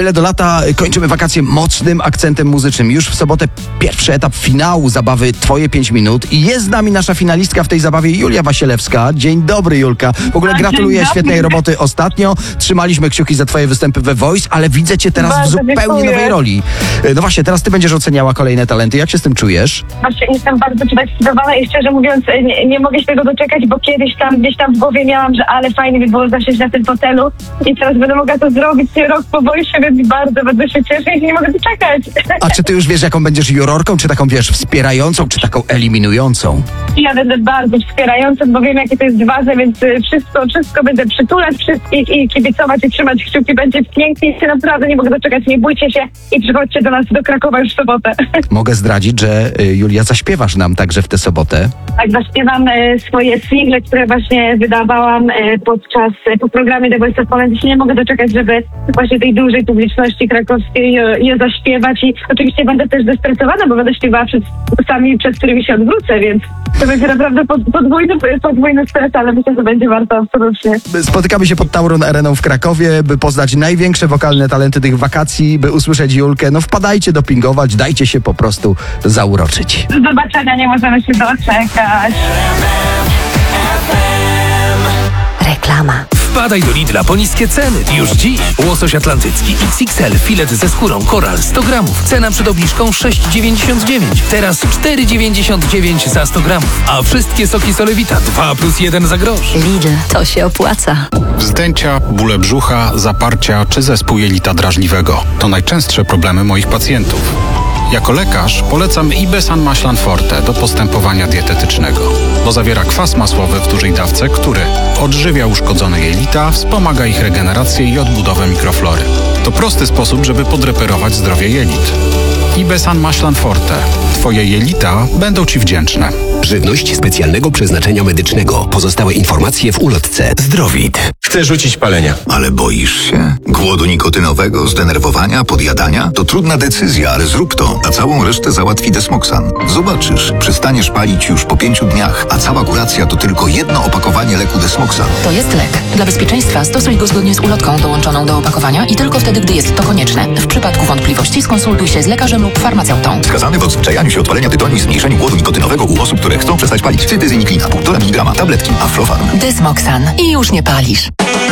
Byle do lata kończymy wakacje mocnym akcentem muzycznym. Już w sobotę pierwszy etap finału zabawy Twoje 5 minut i jest z nami nasza finalistka w tej zabawie Julia Wasielewska. Dzień dobry, Julka. W ogóle gratuluję świetnej roboty ostatnio. Trzymaliśmy kciuki za Twoje występy we Voice, ale widzę Cię teraz w zupełnie nowej roli. No właśnie, teraz Ty będziesz oceniała kolejne talenty. Jak się z tym czujesz? Właśnie jestem bardzo podekscytowana i szczerze mówiąc nie mogę się tego doczekać, bo kiedyś tam gdzieś tam w głowie miałam, że ale fajnie by było zasiąść na tym fotelu i teraz będę mogła to zrobić rok po Voice, więc bardzo będę się cieszyć i nie mogę doczekać. A czy Ty już wiesz, jaką będziesz jurorką? Czy taką, wiesz, wspierającą, czy taką eliminującą? Ja będę bardzo wspierającą, bo wiem, jakie to jest ważne, więc wszystko będę przytulać wszystkich i kibicować i trzymać kciuki. Będzie pięknie i naprawdę nie mogę doczekać. Nie bójcie się i przychodźcie do nas do Krakowa już w sobotę. Mogę zdradzić, że Julia, zaśpiewasz nam także w tę sobotę. Tak, zaśpiewam swoje single, które właśnie wydawałam po programie The Voice of Poland. Nie mogę doczekać, żeby właśnie tej dużej publiczności krakowskiej je zaśpiewać i oczywiście będę też zestresowana, bo będę śpiewała przed sami, przed którymi się odwrócę, więc to będzie naprawdę podwójny stres, ale myślę, że będzie warto absolutnie. Spotykamy się pod Tauron Areną w Krakowie, by poznać największe wokalne talenty tych wakacji, by usłyszeć Julkę. No wpadajcie dopingować, dajcie się po prostu zauroczyć. Do zobaczenia, nie możemy się doczekać. Reklama. Wpadaj do Lidla po niskie ceny. Już dziś łosoś atlantycki XXL, filet ze skórą, koral 100 gramów. Cena przed obniżką 6,99. Teraz 4,99 za 100 gramów. A wszystkie soki Solewita 2+1 za grosz. Lidl, to się opłaca. Wzdęcia, bóle brzucha, zaparcia czy zespół jelita drażliwego. To najczęstsze problemy moich pacjentów. Jako lekarz polecam Ibesan Maślan Forte do postępowania dietetycznego, bo zawiera kwas masłowy w dużej dawce, który odżywia uszkodzone jelita, wspomaga ich regenerację i odbudowę mikroflory. To prosty sposób, żeby podreperować zdrowie jelit. Ibesan Maślan Forte. Twoje jelita będą Ci wdzięczne. Żywność specjalnego przeznaczenia medycznego. Pozostałe informacje w ulotce. Zdrowit. Chcę rzucić palenia. Ale boisz się? Głodu nikotynowego, zdenerwowania, podjadania? To trudna decyzja, ale zrób to, a całą resztę załatwi Desmoxan. Zobaczysz, przestaniesz palić już po 5 dniach, a cała kuracja to tylko jedno opakowanie leku Desmoxan. To jest lek. Dla bezpieczeństwa stosuj go zgodnie z ulotką dołączoną do opakowania i tylko wtedy, gdy jest to konieczne. W przypadku wątpliwości skonsultuj się z lekarzem lub farmaceutą. Wskazany w odzwyczajaniu się od palenia tytoniu i zmniejszeniu głodu nikotynowego u osób, które chcą przestać palić. Cytyzyniklina, 1,5 mg, tabletki Aflofarm. Desmoxan. I już nie palisz.